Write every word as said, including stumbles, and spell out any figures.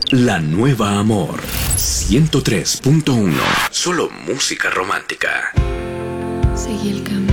La Nueva Amor ciento tres punto uno. Solo música romántica. Seguí el camino.